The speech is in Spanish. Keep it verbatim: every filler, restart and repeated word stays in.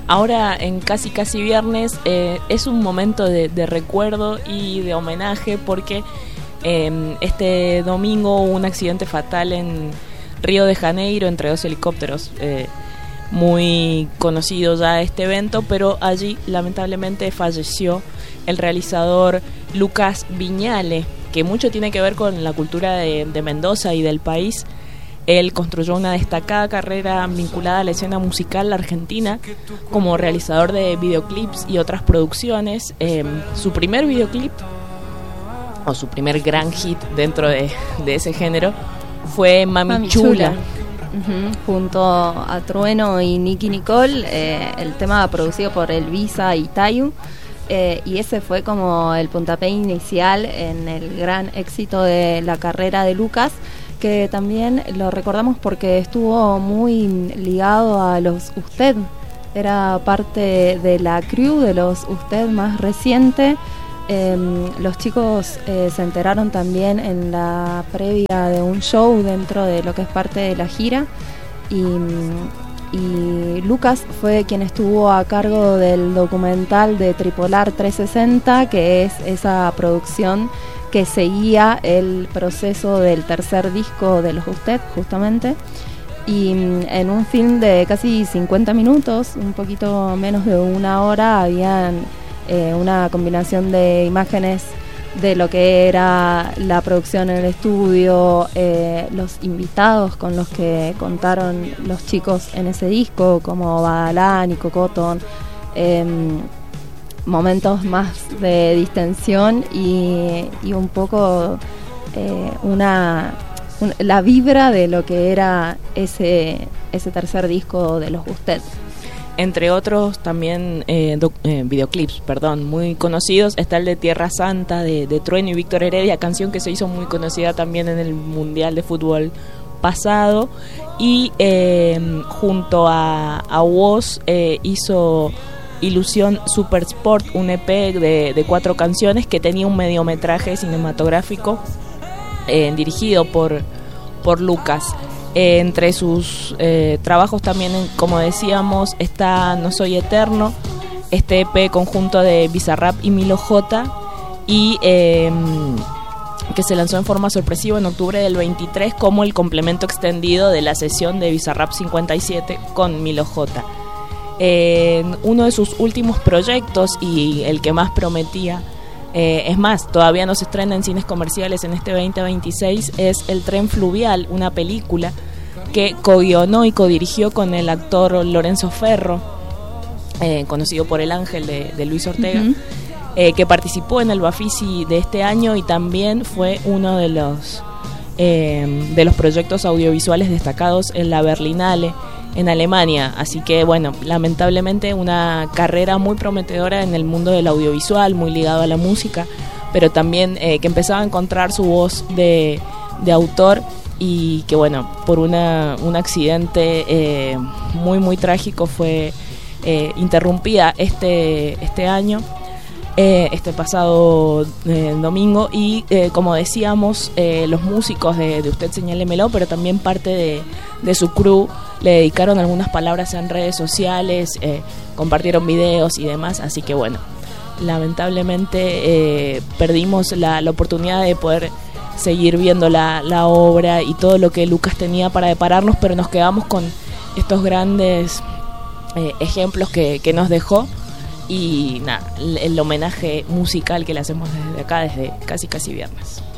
ahora en Casi Casi Viernes eh, es un momento de, de recuerdo y de homenaje porque eh, este domingo hubo un accidente fatal en Río de Janeiro entre dos helicópteros. Eh, muy conocido ya este evento, pero allí lamentablemente falleció el realizador Lucas Viñale, que mucho tiene que ver con la cultura de, de Mendoza y del país. Él construyó una destacada carrera vinculada a la escena musical argentina como realizador de videoclips y otras producciones. Eh, su primer videoclip, o su primer gran hit dentro de, de ese género, fue Mami, Mami Chula. Chula. Uh-huh. Junto a Trueno y Nicky Nicole, eh, el tema producido por Elvisa y Tayu, eh, y ese fue como el puntapié inicial en el gran éxito de la carrera de Lucas, que también lo recordamos porque estuvo muy ligado a los Usted, era parte de la crew de los Usted más reciente. Eh, los chicos eh, se enteraron también en la previa de un show dentro de lo que es parte de la gira, y, y Lucas fue quien estuvo a cargo del documental de Tripolar trescientos sesenta, que es esa producción que seguía el proceso del tercer disco de los Usted, justamente. Y en un film de casi cincuenta minutos, un poquito menos de una hora, habían eh, una combinación de imágenes de lo que era la producción en el estudio, eh, los invitados con los que contaron los chicos en ese disco, como Badalá, Nico Cotton, eh, momentos más de distensión y, y un poco eh, una, un, la vibra de lo que era ese, ese tercer disco de los Usted. Entre otros también eh, doc, eh, videoclips, perdón, muy conocidos, está el de Tierra Santa de, de Trueno y Víctor Heredia, canción que se hizo muy conocida también en el Mundial de Fútbol pasado, y eh, junto a, a Woz eh, hizo Ilusión Super Sport, un E P de, de cuatro canciones que tenía un mediometraje cinematográfico eh, dirigido por, por Lucas. Eh, entre sus eh, trabajos también, como decíamos, está No Soy Eterno, este E P conjunto de Bizarrap y Milo J, y eh, que se lanzó en forma sorpresiva en octubre del veintitrés como el complemento extendido de la sesión de Bizarrap cincuenta y siete con Milo J. Eh, uno de sus últimos proyectos y el que más prometía, eh, es más, todavía no se estrena en cines comerciales en este veinte veintiséis, es El Tren Fluvial, una película que co-guionó y co-dirigió con el actor Lorenzo Ferro, eh, conocido por El Ángel de, de Luis Ortega, uh-huh. eh, que participó en el Bafisi de este año y también fue uno de los eh, de los proyectos audiovisuales destacados en la Berlinale en Alemania. Así que bueno, lamentablemente una carrera muy prometedora en el mundo del audiovisual, muy ligado a la música, pero también eh, que empezaba a encontrar su voz de, de autor, y que bueno, por una, un accidente eh, muy muy trágico fue eh, interrumpida este, este año, eh, este pasado eh, domingo, y eh, como decíamos, eh, los músicos de, de Usted Señálemelo, pero también parte de, de su crew, le dedicaron algunas palabras en redes sociales, eh, compartieron videos y demás, así que bueno, lamentablemente eh, perdimos la, la oportunidad de poder seguir viendo la, la obra y todo lo que Lucas tenía para depararnos, pero nos quedamos con estos grandes eh, ejemplos que, que nos dejó, y nada, el, el homenaje musical que le hacemos desde acá, desde Casi Casi Viernes.